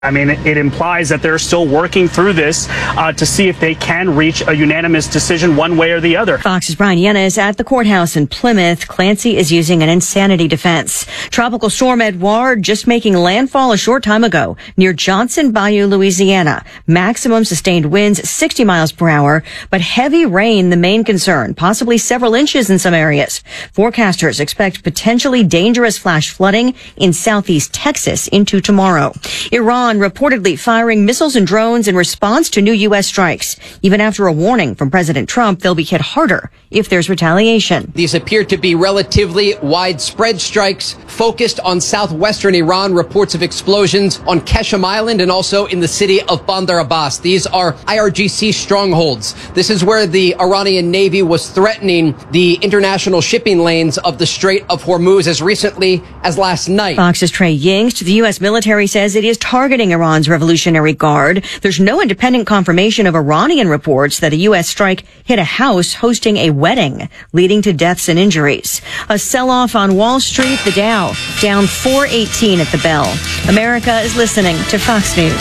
I mean, it implies that they're still working through this to see if they can reach a unanimous decision one way or the other. Fox's Brian Yenna is at the courthouse in Plymouth. Clancy is using an insanity defense. Tropical storm Edouard just making landfall a short time ago near Johnson Bayou, Louisiana. Maximum sustained winds 60 miles per hour, but heavy rain the main concern, possibly several inches in some areas. Forecasters expect potentially dangerous flash flooding in southeast Texas into tomorrow. Iran reportedly firing missiles and drones in response to new U.S. strikes. Even after a warning from President Trump, they'll be hit harder if there's retaliation. These appear to be relatively widespread strikes focused on southwestern Iran. Reports of explosions on Keshem Island and also in the city of Bandar Abbas. These are IRGC strongholds. This is where the Iranian Navy was threatening the international shipping lanes of the Strait of Hormuz as recently as last night. Fox's Trey Yingst. The U.S. military says it is targeting Iran's Revolutionary Guard. There's no independent confirmation of Iranian reports that a U.S. strike hit a house hosting a wedding, leading to deaths and injuries. A sell-off on Wall Street, the Dow down 418 at the bell. America is listening to Fox News.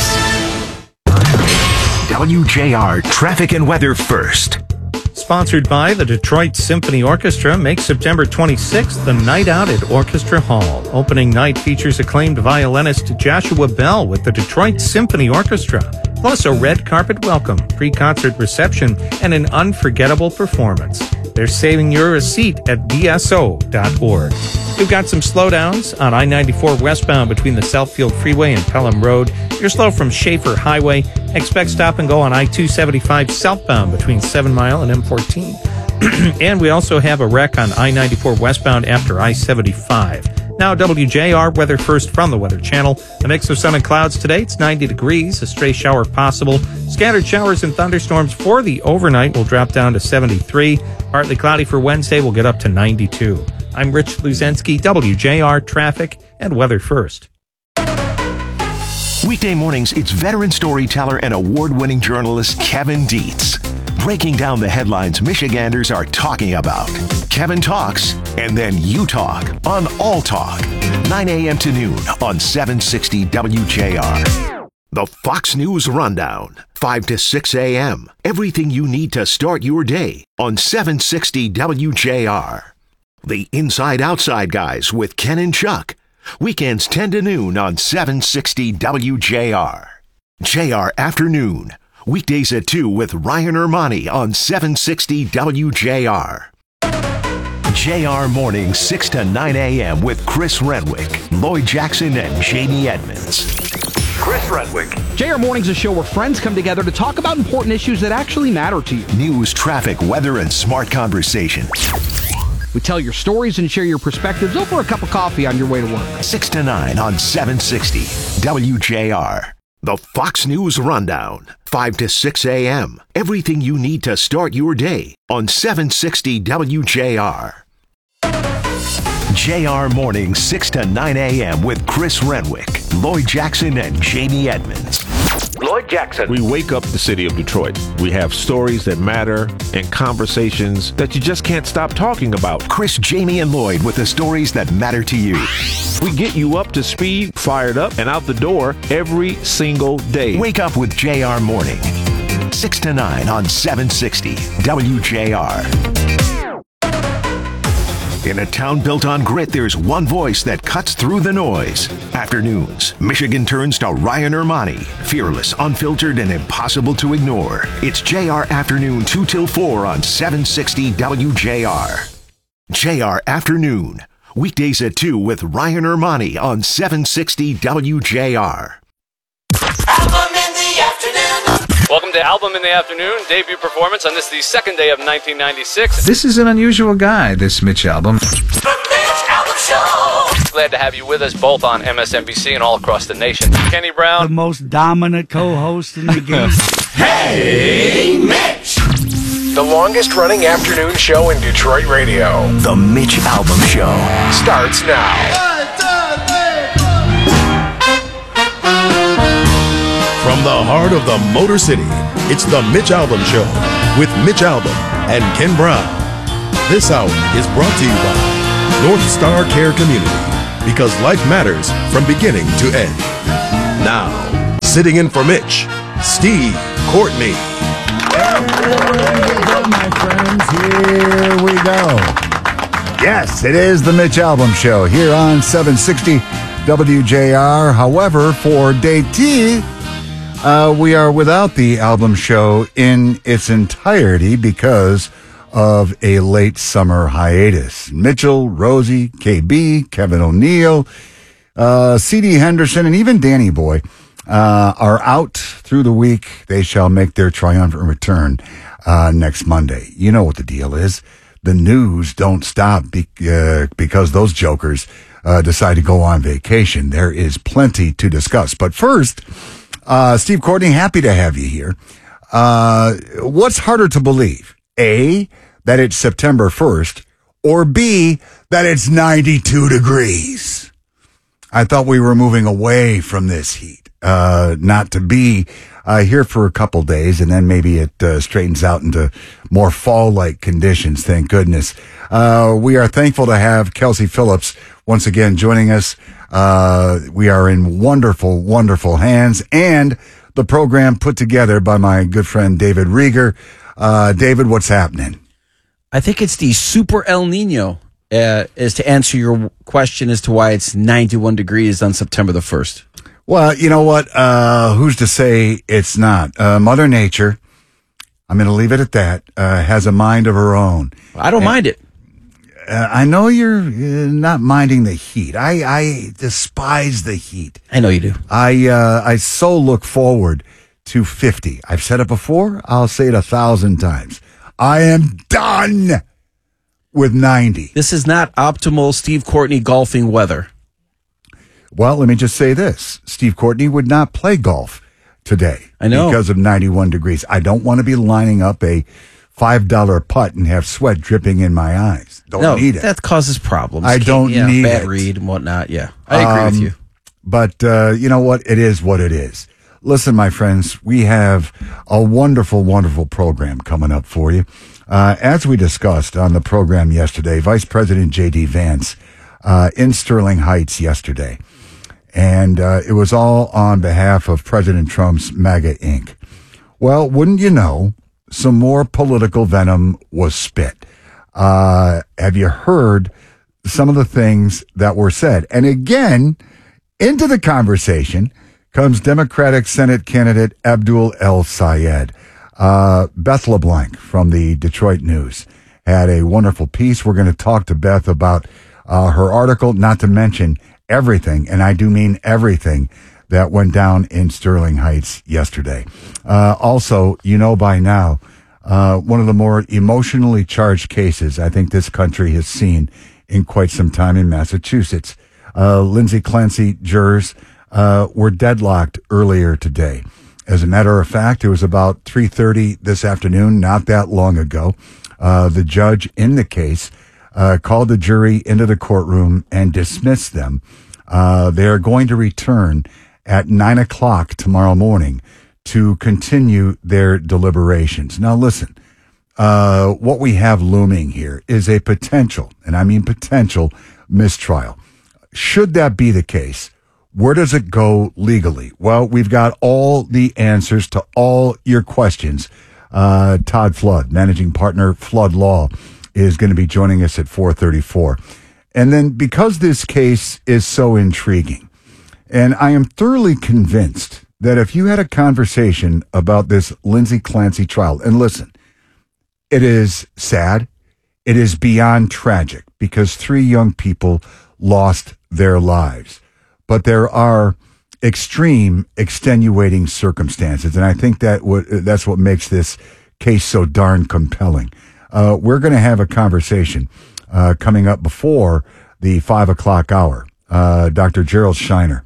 WJR Traffic and Weather First. Sponsored by the Detroit Symphony Orchestra. Make September 26th the night out at Orchestra Hall. Opening night features acclaimed violinist Joshua Bell with the Detroit Symphony Orchestra. Plus a red carpet welcome, pre-concert reception, and an unforgettable performance. They're saving you a seat at dso.org. We've got some slowdowns on I-94 westbound between the Southfield Freeway and Pelham Road. You're slow from Schaefer Highway. Expect stop and go on I-275 southbound between 7 Mile and M14. And we also have a wreck on I-94 westbound after I-75. Now WJR weather first from the Weather Channel. A mix of sun and clouds today. It's 90 degrees. A stray shower possible. Scattered showers and thunderstorms for the overnight will drop down to 73. Partly cloudy for Wednesday will get up to 92. I'm Rich Luzensky, WJR Traffic and Weather First. Weekday mornings, it's veteran storyteller and award-winning journalist Kevin Dietz. Breaking down the headlines Michiganders are talking about. Kevin talks, and then you talk on All Talk. 9 a.m. to noon on 760 WJR. The Fox News Rundown. 5 to 6 a.m. Everything you need to start your day on 760 WJR. The Inside Outside Guys with Ken and Chuck. Weekends 10 to noon on 760 WJR. JR Afternoon. Weekdays at 2 with Ryan Ermani on 760 WJR. JR Mornings 6 to 9 a.m. with Chris Renwick, Lloyd Jackson, and Jamie Edmonds. Chris Renwick. JR Mornings is a show where friends come together to talk about important issues that actually matter to you. News, traffic, weather, and smart conversation. We tell your stories and share your perspectives over a cup of coffee on your way to work. 6 to 9 on 760 WJR. The Fox News Rundown. 5 to 6 a.m. Everything you need to start your day on 760 WJR. JR Mornings 6 to 9 a.m. with Chris Renwick, Lloyd Jackson, and Jamie Edmonds. Lloyd Jackson. We wake up the city of Detroit. We have stories that matter and conversations that you just can't stop talking about. Chris, Jamie, and Lloyd with the stories that matter to you. We get you up to speed, fired up, and out the door every single day. Wake up with JR Morning. 6 to 9 on 760 WJR. In a town built on grit, there's one voice that cuts through the noise. Afternoons, Michigan turns to Ryan Ermani. Fearless, unfiltered, and impossible to ignore. It's JR Afternoon 2 till 4 on 760 WJR. JR Afternoon. Weekdays at 2 with Ryan Ermani on 760 WJR. Album in the afternoon. Welcome to Album in the Afternoon, debut performance on this, the second day of 1996. This is an unusual guy, this Mitch Albom. The Mitch Albom Show. Glad to have you with us both on MSNBC and all across the nation. Kenny Brown. The most dominant co-host in the game. Hey, Mitch. The longest running afternoon show in Detroit radio. The Mitch Albom Show starts now. From the heart of the Motor City, it's the Mitch Albom Show with Mitch Albom and Ken Brown. This hour is brought to you by North Star Care Community, because life matters from beginning to end. Now, Sitting in for Mitch, Steve Courtney. My friends, here we go. Yes, it is the Mitch Albom Show here on 760 WJR. However, for day T, we are without the album show in its entirety because of a late summer hiatus. Mitchell, Rosie, KB, Kevin O'Neill, C.D. Henderson, and even Danny Boy are out through the week. They shall make their triumphant return next Monday. You know what the deal is. The news don't stop because those jokers decide to go on vacation. There is plenty to discuss. But first, Steve Courtney, happy to have you here. What's harder to believe? A, that it's September 1st, or B, that it's 92 degrees. I thought we were moving away from this heat, not to be here for a couple days, and then maybe it straightens out into more fall-like conditions, thank goodness. We are thankful to have Kelsey Phillips once again joining us. We are in wonderful, wonderful hands, and the program put together by my good friend David Rieger. David, what's happening? I think it's the Super El Nino, is to answer your question as to why it's 91 degrees on September the 1st. Well, you know what? Who's to say it's not? Mother Nature, I'm going to leave it at that, has a mind of her own. I don't mind it. I know you're not minding the heat. I despise the heat. I know you do. I so look forward to 50. I've said it before. I'll say it 1,000 times. I am done with 90. This is not optimal Steve Courtney golfing weather. Well, let me just say this. Steve Courtney would not play golf today. I know. Because of 91 degrees. I don't want to be lining up a $5 putt and have sweat dripping in my eyes. Don't need it. That causes problems. I don't need bad it. read and whatnot. Yeah, I agree with you. But you know what? It is what it is. Listen, my friends, we have a wonderful, wonderful program coming up for you. As we discussed on the program yesterday, Vice President J.D. Vance in Sterling Heights yesterday. And it was all on behalf of President Trump's MAGA Inc. Well, wouldn't you know, some more political venom was spit. Have you heard some of the things that were said? And again, into the conversation comes Democratic Senate candidate Abdul El Sayed. Beth LeBlanc from the Detroit News had a wonderful piece. We're going to talk to Beth about her article, not to mention everything, and I do mean everything, that went down in Sterling Heights yesterday. Also, you know by now, one of the more emotionally charged cases I think this country has seen in quite some time in Massachusetts. Lindsay Clancy jurors were deadlocked earlier today. As a matter of fact, it was about 3:30 this afternoon, not that long ago. The judge in the case called the jury into the courtroom and dismissed them. They are going to return at 9 o'clock tomorrow morning to continue their deliberations. Now, listen, what we have looming here is a potential, and I mean potential, mistrial. Should that be the case, where does it go legally? Well, we've got all the answers to all your questions. Todd Flood, managing partner, Flood Law, is going to be joining us at 4:34. And then because this case is so intriguing, and I am thoroughly convinced that if you had a conversation about this Lindsay Clancy trial, and listen, it is sad, it is beyond tragic, because 3 young people lost their lives. But there are extreme extenuating circumstances, and I think that's what makes this case so darn compelling. We're going to have a conversation coming up before the 5 o'clock hour. Dr. Gerald Shiner,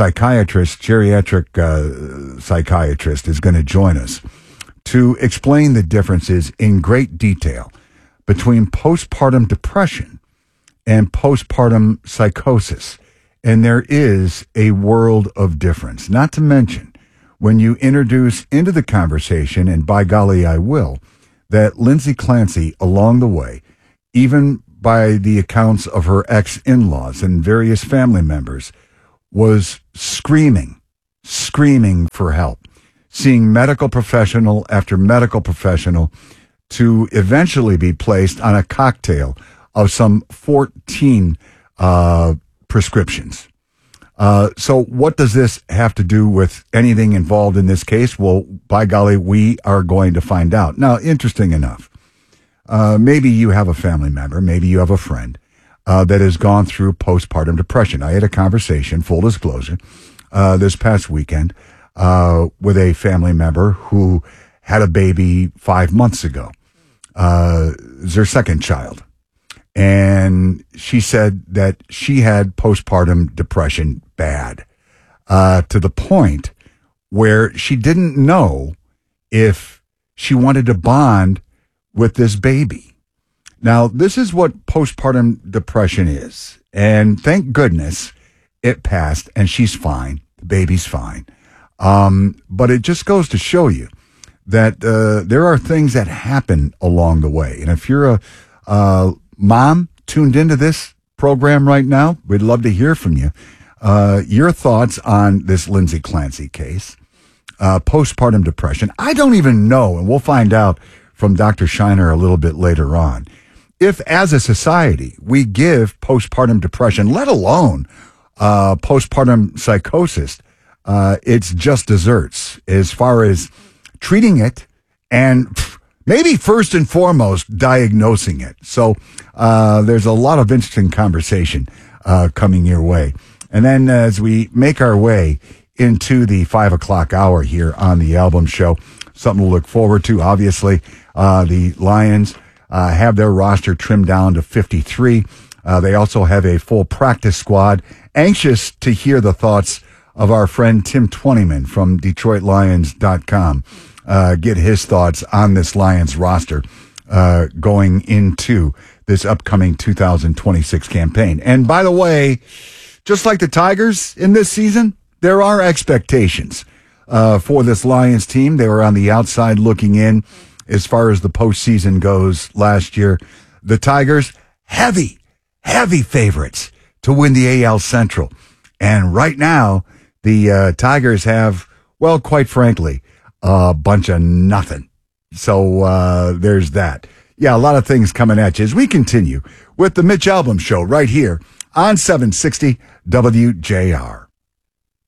geriatric psychiatrist, is going to join us to explain the differences in great detail between postpartum depression and postpartum psychosis. And there is a world of difference. Not to mention, when you introduce into the conversation, and by golly I will, that Lindsay Clancy along the way, even by the accounts of her ex-in-laws and various family members, was screaming screaming for help, seeing medical professional after medical professional to eventually be placed on a cocktail of some 14 prescriptions. So what does this have to do with anything involved in this case? Well, by golly, we are going to find out. Now, interesting enough, maybe you have a family member, maybe you have a friend that has gone through postpartum depression. I had a conversation, full disclosure, this past weekend with a family member who had a baby 5 months ago. Their second child. And she said that she had postpartum depression bad, to the point where she didn't know if she wanted to bond with this baby. Now, this is what postpartum depression is. And thank goodness it passed and she's fine. The baby's fine. But it just goes to show you that there are things that happen along the way. And if you're a mom tuned into this program right now, we'd love to hear from you. Your thoughts on this Lindsay Clancy case, postpartum depression. I don't even know, and we'll find out from Dr. Shiner a little bit later on, if as a society we give postpartum depression, let alone postpartum psychosis, it's just desserts as far as treating it and maybe first and foremost diagnosing it. So there's a lot of interesting conversation coming your way. And then as we make our way into the 5 o'clock hour here on the Album Show, something to look forward to. Obviously, the Lions have their roster trimmed down to 53. They also have a full practice squad. Anxious to hear the thoughts of our friend Tim Twentyman from DetroitLions.com. Get his thoughts on this Lions roster going into this upcoming 2026 campaign. And by the way, just like the Tigers in this season, there are expectations for this Lions team. They were on the outside looking in as far as the postseason goes last year. The Tigers, heavy favorites to win the AL Central. And right now, the Tigers have, well, quite frankly, a bunch of nothing. So there's that. Yeah, a lot of things coming at you as we continue with the Mitch Albom Show right here on 760 WJR.